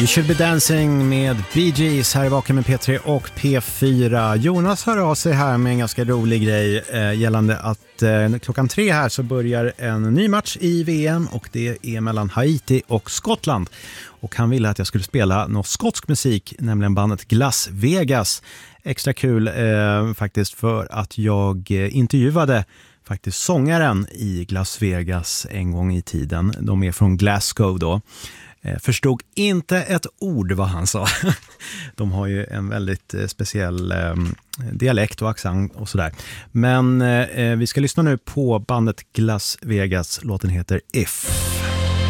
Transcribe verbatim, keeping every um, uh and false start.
You should be dancing med Bee Gees här i Vaken med P tre och P fyra. Jonas hör av sig här med en ganska rolig grej eh, gällande att eh, klockan tre här så börjar en ny match i V M och det är mellan Haiti och Skottland. Och han ville att jag skulle spela någon skotsk musik, nämligen bandet Las Vegas. Extra kul eh, faktiskt för att jag eh, intervjuade faktiskt sångaren i Las Vegas en gång i tiden. De är från Glasgow då. Förstod inte ett ord vad han sa. De har ju en väldigt speciell eh, dialekt och accent och sådär. Men eh, vi ska lyssna nu på bandet Las Vegas. Låten heter If.